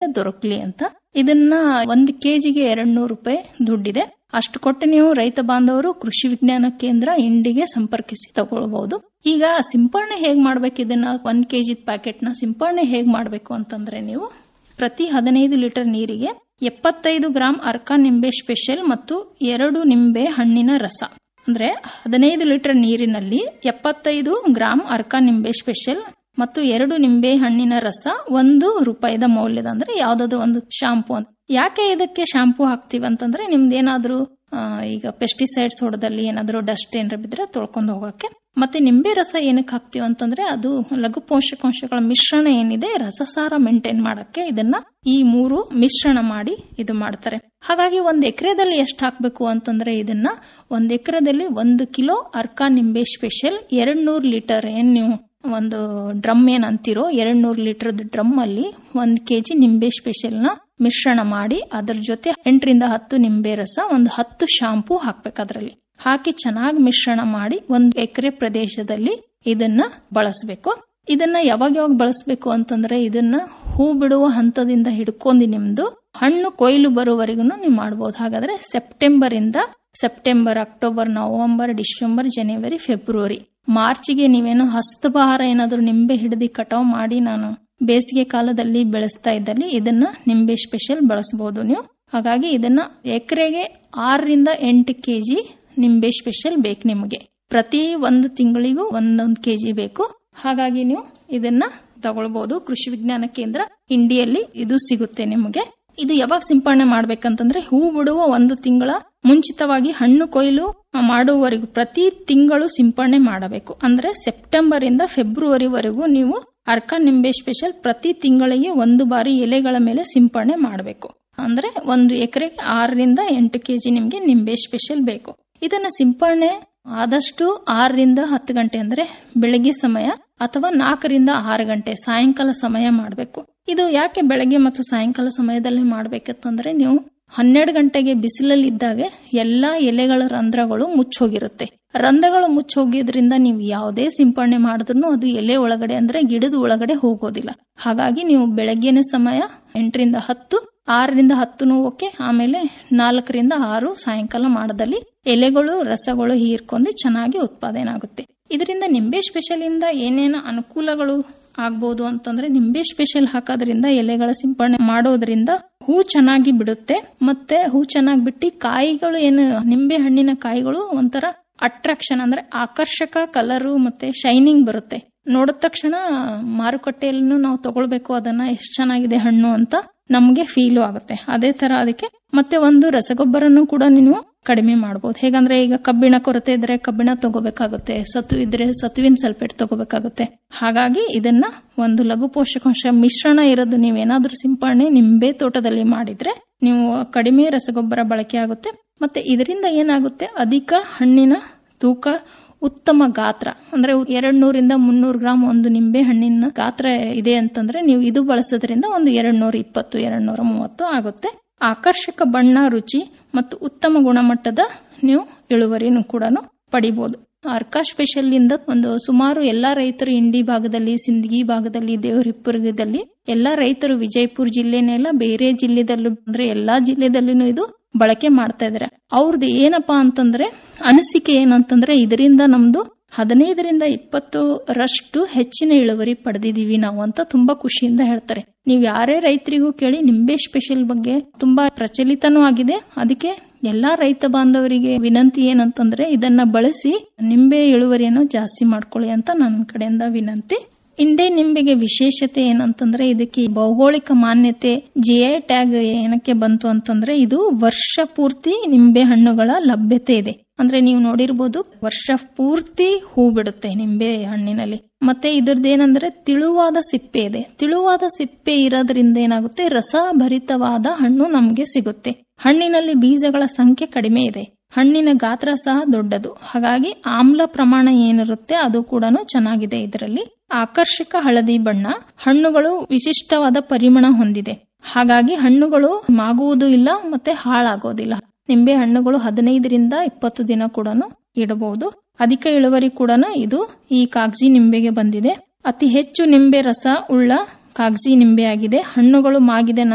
ದೊರಕಲಿ ಅಂತ. ಇದನ್ನ 1 ಕೆಜಿಗೆ 200 ರೂಪಾಯಿ ದುಡ್ಡಿದೆ. ಅಷ್ಟು ಕೊಟ್ಟು ನೀವು ರೈತ ಬಾಂಧವರು ಕೃಷಿ ವಿಜ್ಞಾನ ಕೇಂದ್ರ ಇಂಡಿಗೆ ಸಂಪರ್ಕಿಸಿ ತಗೊಳ್ಬಹುದು. ಈಗ ಸಿಂಪರಣೆ ಹೇಗ್ ಮಾಡ್ಬೇಕು, ಇದನ್ನ 1 ಕೆಜಿ ಪ್ಯಾಕೆಟ್ ನ ಸಿಂಪರಣೆ ಹೇಗ್ ಮಾಡ್ಬೇಕು ಅಂತಂದ್ರೆ, ನೀವು ಪ್ರತಿ 15 ಲೀಟರ್ ನೀರಿಗೆ 75 ಗ್ರಾಂ ಅರ್ಕ ನಿಂಬೆ ಸ್ಪೆಷಲ್ ಮತ್ತು 2 ನಿಂಬೆ ಹಣ್ಣಿನ ರಸ, ಅಂದ್ರೆ 15 ಲೀಟರ್ ನೀರಿನಲ್ಲಿ 75 ಗ್ರಾಂ ಅರ್ಕ ನಿಂಬೆ ಸ್ಪೆಷಲ್ ಮತ್ತು 2 ನಿಂಬೆ ಹಣ್ಣಿನ ರಸ ₹1 ಮೌಲ್ಯದ, ಅಂದ್ರೆ ಯಾವ್ದಾದ್ರು ಒಂದು ಶಾಂಪೂ ಅಂತ. ಯಾಕೆ ಇದಕ್ಕೆ ಶಾಂಪೂ ಹಾಕ್ತಿವಿ ಅಂತಂದ್ರೆ, ನಿಮ್ದೇನಾದ್ರೂ ಈಗ ಪೆಸ್ಟಿಸೈಡ್ಸ್ ಹೊಡೆದಲ್ಲಿ ಏನಾದ್ರೂ ಡಸ್ಟ್ ಏನಾರ ಬಿದ್ರೆ ತೊಳ್ಕೊಂಡು ಹೋಗಕ್ಕೆ. ಮತ್ತೆ ನಿಂಬೆ ರಸ ಏನಕ್ಕೆ ಹಾಕ್ತಿವಿ ಅಂತಂದ್ರೆ, ಅದು ಲಘು ಪೋಷಕಾಂಶಗಳ ಮಿಶ್ರಣ ಏನಿದೆ ರಸಸಾರ ಮೇಂಟೈನ್ ಮಾಡಕ್ಕೆ ಇದನ್ನ ಈ 3 ಮಿಶ್ರಣ ಮಾಡಿ ಇದು ಮಾಡ್ತಾರೆ. ಹಾಗಾಗಿ 1 ಎಕರೆದಲ್ಲಿ ಎಷ್ಟು ಹಾಕ್ಬೇಕು ಅಂತಂದ್ರೆ, ಇದನ್ನ 1 ಎಕರೆದಲ್ಲಿ 1 ಕಿಲೋ ಅರ್ಕ ನಿಂಬೆ ಸ್ಪೆಷಲ್ 200 ಲೀಟರ್ ಏನ್ ನೀವು ಒಂದು ಡ್ರಮ್ ಏನ್ ಅಂತಿರೋ 200 ಲೀಟರ್ ಡ್ರಮ್ ಅಲ್ಲಿ 1 ಕೆಜಿ ನಿಂಬೆ ಸ್ಪೆಷಲ್ ನ ಮಿಶ್ರಣ ಮಾಡಿ ಅದ್ರ ಜೊತೆ 8 ರಿಂದ 10 ನಿಂಬೆ ರಸ, ಒಂದು 10 ಶಾಂಪೂ ಹಾಕ್ಬೇಕು. ಅದರಲ್ಲಿ ಹಾಕಿ ಚೆನ್ನಾಗಿ ಮಿಶ್ರಣ ಮಾಡಿ 1 ಎಕರೆ ಪ್ರದೇಶದಲ್ಲಿ ಇದನ್ನ ಬಳಸಬೇಕು. ಇದನ್ನ ಯಾವಾಗ ಬಳಸಬೇಕು ಅಂತಂದ್ರೆ, ಇದನ್ನ ಹೂ ಬಿಡುವ ಹಂತದಿಂದ ಹಿಡ್ಕೊಂಡು ನಿಮ್ದು ಹಣ್ಣು ಕೊಯ್ಲು ಬರುವವರೆಗೂ ನೀವು ಮಾಡಬಹುದು. ಹಾಗಾದ್ರೆ ಸೆಪ್ಟೆಂಬರ್, ಅಕ್ಟೋಬರ್, ನವೆಂಬರ್, ಡಿಸೆಂಬರ್, ಜನವರಿ, ಫೆಬ್ರವರಿ, ಮಾರ್ಚ್ಗೆ ನೀವೇನೋ ಹಸ್ತಬಾರ ಏನಾದ್ರೂ ನಿಂಬೆ ಹಿಡಿದು ಕಟಾವ್ ಮಾಡಿ ನಾನು ಬೇಸಿಗೆ ಕಾಲದಲ್ಲಿ ಬೆಳೆಸ್ತಾ ಇದ್ದಲ್ಲಿ ಇದನ್ನ ನಿಂಬೆ ಸ್ಪೆಷಲ್ ಬಳಸಬಹುದು ನೀವು. ಹಾಗಾಗಿ ಇದನ್ನ ಎಕರೆಗೆ 6 ರಿಂದ 8 ಕೆಜಿ ನಿಂಬೆ ಸ್ಪೆಷಲ್ ಬೇಕು ನಿಮಗೆ. ಪ್ರತಿ 1 ತಿಂಗಳಿಗೂ 1 ಕೆಜಿ ಬೇಕು. ಹಾಗಾಗಿ ನೀವು ಇದನ್ನ ತಗೊಳ್ಬಹುದು. ಕೃಷಿ ವಿಜ್ಞಾನ ಕೇಂದ್ರ ಇಂಡಿಯಲ್ಲಿ ಇದು ಸಿಗುತ್ತೆ ನಿಮಗೆ. ಇದು ಯಾವಾಗ ಸಿಂಪರಣೆ ಮಾಡ್ಬೇಕಂತಂದ್ರೆ, ಹೂ ಬಿಡುವ 1 ತಿಂಗಳ ಮುಂಚಿತವಾಗಿ ಹಣ್ಣು ಕೊಯ್ಲು ಮಾಡುವವರೆಗೂ ಪ್ರತಿ ತಿಂಗಳು ಸಿಂಪರಣೆ ಮಾಡಬೇಕು. ಅಂದ್ರೆ ಸೆಪ್ಟೆಂಬರ್ ಇಂದ ಫೆಬ್ರವರಿವರೆಗೂ ನೀವು ಅರ್ಕ ನಿಂಬೆ ಸ್ಪೆಷಲ್ ಪ್ರತಿ ತಿಂಗಳಿಗೆ 1 ಬಾರಿ ಎಲೆಗಳ ಮೇಲೆ ಸಿಂಪರಣೆ ಮಾಡಬೇಕು. ಅಂದ್ರೆ 1 ಎಕರೆಗೆ 6 ರಿಂದ 8 ಕೆಜಿ ನಿಮ್ಗೆ ನಿಂಬೆ ಸ್ಪೆಷಲ್ ಬೇಕು. ಇದನ್ನ ಸಿಂಪರಣೆ ಆದಷ್ಟು 6 ರಿಂದ 10 ಗಂಟೆ ಅಂದ್ರೆ ಬೆಳಗ್ಗೆ ಸಮಯ ಅಥವಾ 4 ರಿಂದ 6 ಗಂಟೆ ಸಾಯಂಕಾಲ ಸಮಯ ಮಾಡಬೇಕು. ಇದು ಯಾಕೆ ಬೆಳಗ್ಗೆ ಮತ್ತು ಸಾಯಂಕಾಲ ಸಮಯದಲ್ಲಿ ಮಾಡಬೇಕಂತಂದ್ರೆ, ನೀವು 12 ಗಂಟೆಗೆ ಬಿಸಿಲಲ್ಲಿ ಇದ್ದಾಗ ಎಲ್ಲಾ ಎಲೆಗಳ ರಂಧ್ರಗಳು ಮುಚ್ಚೋಗಿರುತ್ತೆ. ರಂಧ್ರಗಳು ಮುಚ್ಚೋಗಿದ್ರಿಂದ ನೀವು ಯಾವುದೇ ಸಿಂಪರಣೆ ಮಾಡಿದ್ರು ಅದು ಎಲೆ ಒಳಗಡೆ ಅಂದ್ರೆ ಗಿಡದ ಒಳಗಡೆ ಹೋಗೋದಿಲ್ಲ. ಹಾಗಾಗಿ ನೀವು ಬೆಳಗ್ಗೆನೆ ಸಮಯ 8 ರಿಂದ 10, 6 ರಿಂದ 10 ಓಕೆ, ಆಮೇಲೆ 4 ರಿಂದ 6 ಸಾಯಂಕಾಲ ಮಾಡದಲ್ಲಿ ಎಲೆಗಳು ರಸಗಳು ಹೀರ್ಕೊಂಡು ಚೆನ್ನಾಗಿ ಉತ್ಪಾದನೆ ಆಗುತ್ತೆ. ಇದರಿಂದ ನಿಂಬೆ ಸ್ಪೆಷಲ್ ಇಂದ ಏನೇನು ಅನುಕೂಲಗಳು ಆಗ್ಬಹುದು ಅಂತಂದ್ರೆ, ನಿಂಬೆ ಸ್ಪೆಷಲ್ ಹಾಕೋದ್ರಿಂದ ಎಲೆಗಳ ಸಿಂಪರಣೆ ಮಾಡೋದ್ರಿಂದ ಹೂ ಚೆನ್ನಾಗಿ ಬಿಡುತ್ತೆ. ಮತ್ತೆ ಹೂ ಚೆನ್ನಾಗಿ ಬಿಟ್ಟು ಕಾಯಿಗಳು ಏನು ನಿಂಬೆ ಹಣ್ಣಿನ ಕಾಯಿಗಳು ಒಂಥರ ಅಟ್ರಾಕ್ಷನ್ ಅಂದ್ರೆ ಆಕರ್ಷಕ ಕಲರು ಮತ್ತೆ ಶೈನಿಂಗ್ ಬರುತ್ತೆ. ನೋಡಿದ ತಕ್ಷಣ ಮಾರುಕಟ್ಟೆಯಲ್ಲೂ ನಾವು ತಗೊಳ್ಬೇಕು ಅದನ್ನ, ಎಷ್ಟು ಚೆನ್ನಾಗಿದೆ ಹಣ್ಣು ಅಂತ ನಮ್ಗೆ ಫೀಲು ಆಗುತ್ತೆ. ಅದೇ ತರ ಅದಕ್ಕೆ ಮತ್ತೆ ಒಂದು ರಸಗೊಬ್ಬರನ್ನು ಕೂಡ ನೀವು ಕಡಿಮೆ ಮಾಡಬಹುದು. ಹೇಗಂದ್ರೆ, ಈಗ ಕಬ್ಬಿಣ ಕೊರತೆ ಇದ್ರೆ ಕಬ್ಬಿಣ ತಗೋಬೇಕಾಗುತ್ತೆ, ಸತು ಇದ್ರೆ ಸತುವಿನ ಸಲ್ಫೇಟ್ ತಗೋಬೇಕಾಗುತ್ತೆ. ಹಾಗಾಗಿ ಇದನ್ನ ಒಂದು ಲಘು ಪೋಷಕಾಂಶ ಮಿಶ್ರಣ ಇರೋದು ನೀವೇನಾದ್ರೂ ಸಿಂಪರಣೆ ನಿಂಬೆ ತೋಟದಲ್ಲಿ ಮಾಡಿದ್ರೆ ನೀವು ಕಡಿಮೆ ರಸಗೊಬ್ಬರ ಬಳಕೆ ಆಗುತ್ತೆ. ಮತ್ತೆ ಇದರಿಂದ ಏನಾಗುತ್ತೆ, ಅಧಿಕ ಹಣ್ಣಿನ ತೂಕ, ಉತ್ತಮ ಗಾತ್ರ ಅಂದ್ರೆ 200 ರಿಂದ 300 ಗ್ರಾಂ ಒಂದು ನಿಂಬೆ ಹಣ್ಣಿನ ಗಾತ್ರ ಇದೆ ಅಂತಂದ್ರೆ ನೀವು ಇದು ಬಳಸೋದ್ರಿಂದ ಒಂದು 220, 230 ಆಗುತ್ತೆ. ಆಕರ್ಷಕ ಬಣ್ಣ, ರುಚಿ ಮತ್ತು ಉತ್ತಮ ಗುಣಮಟ್ಟದ ನೀವು ಇಳುವರಿನೂ ಕೂಡ ಪಡಿಬಹುದು. ಅರ್ಕ ಸ್ಪೆಷಲ್ ಇಂದ ಒಂದು ಸುಮಾರು ಎಲ್ಲಾ ರೈತರು ಇಂಡಿ ಭಾಗದಲ್ಲಿ, ಸಿಂದಗಿ ಭಾಗದಲ್ಲಿ, ದೇವರಿಪ್ಪುರದಲ್ಲಿ ಎಲ್ಲಾ ರೈತರು ವಿಜಯಪುರ ಜಿಲ್ಲೆನೆಲ್ಲ ಬೇರೆ ಜಿಲ್ಲೆದಲ್ಲೂ ಅಂದ್ರೆ ಎಲ್ಲಾ ಜಿಲ್ಲೆದಲ್ಲೂ ಇದು ಬಳಕೆ ಮಾಡ್ತಾ ಇದಾರೆ. ಅವ್ರದ್ದು ಏನಪ್ಪಾ ಅಂತಂದ್ರೆ ಅನಿಸಿಕೆ ಏನಂತಂದ್ರೆ, ಇದರಿಂದ ನಮ್ದು 15 ರಿಂದ 20% ಹೆಚ್ಚಿನ ಇಳುವರಿ ಪಡೆದಿದೀವಿ ನಾವು ಅಂತ ತುಂಬಾ ಖುಷಿಯಿಂದ ಹೇಳ್ತಾರೆ. ನೀವು ಯಾರೇ ರೈತರಿಗೂ ಕೇಳಿ ನಿಂಬೆ ಸ್ಪೆಷಲ್ ಬಗ್ಗೆ ತುಂಬಾ ಪ್ರಚಲಿತನೂ ಆಗಿದೆ. ಅದಕ್ಕೆ ಎಲ್ಲಾ ರೈತ ಬಾಂಧವರಿಗೆ ವಿನಂತಿ ಏನಂತಂದ್ರೆ, ಇದನ್ನ ಬಳಸಿ ನಿಂಬೆ ಇಳುವರಿಯನ್ನು ಜಾಸ್ತಿ ಮಾಡ್ಕೊಳ್ಳಿ ಅಂತ ನನ್ನ ಕಡೆಯಿಂದ ವಿನಂತಿ. ಇಂಡೆ ನಿಂಬೆಗೆ ವಿಶೇಷತೆ ಏನಂತಂದ್ರೆ, ಇದಕ್ಕೆ ಭೌಗೋಳಿಕ ಮಾನ್ಯತೆ ಜಿಐ ಟ್ಯಾಗ್ ಏನಕ್ಕೆ ಬಂತು ಅಂತಂದ್ರೆ, ಇದು ವರ್ಷ ಪೂರ್ತಿ ನಿಂಬೆ ಹಣ್ಣುಗಳ ಲಭ್ಯತೆ ಇದೆ. ಅಂದ್ರೆ ನೀವು ನೋಡಿರ್ಬೋದು, ವರ್ಷ ಪೂರ್ತಿ ಹೂ ಬಿಡುತ್ತೆ ನಿಂಬೆ ಹಣ್ಣಿನಲ್ಲಿ. ಮತ್ತೆ ಇದ್ರದ್ದೇನಂದ್ರೆ ತಿಳುವಾದ ಸಿಪ್ಪೆ ಇದೆ. ತಿಳುವಾದ ಸಿಪ್ಪೆ ಇರೋದ್ರಿಂದ ಏನಾಗುತ್ತೆ, ರಸಭರಿತವಾದ ಹಣ್ಣು ನಮ್ಗೆ ಸಿಗುತ್ತೆ. ಹಣ್ಣಿನಲ್ಲಿ ಬೀಜಗಳ ಸಂಖ್ಯೆ ಕಡಿಮೆ ಇದೆ. ಹಣ್ಣಿನ ಗಾತ್ರ ಸಹ ದೊಡ್ಡದು. ಹಾಗಾಗಿ ಆಮ್ಲ ಪ್ರಮಾಣ ಏನಿರುತ್ತೆ ಅದು ಕೂಡ ಚೆನ್ನಾಗಿದೆ. ಇದರಲ್ಲಿ ಆಕರ್ಷಕ ಹಳದಿ ಬಣ್ಣ, ಹಣ್ಣುಗಳು ವಿಶಿಷ್ಟವಾದ ಪರಿಮಳ ಹೊಂದಿದೆ. ಹಾಗಾಗಿ ಹಣ್ಣುಗಳು ಮಾಗುವುದೂ ಇಲ್ಲ ಮತ್ತೆ ಹಾಳಾಗೋದಿಲ್ಲ. ನಿಂಬೆ ಹಣ್ಣುಗಳು 15 ರಿಂದ 20 ದಿನ ಕೂಡ ಇಡಬಹುದು. ಅಧಿಕ ಇಳುವರಿ ಕೂಡ ಇದು ಈ ಕಾಗಜಿ ನಿಂಬೆಗೆ ಬಂದಿದೆ. ಅತಿ ಹೆಚ್ಚು ನಿಂಬೆ ರಸ ಉಳ್ಳ ಕಾಗಜಿ ನಿಂಬೆ ಆಗಿದೆ. ಹಣ್ಣುಗಳು ಮಾಗಿದ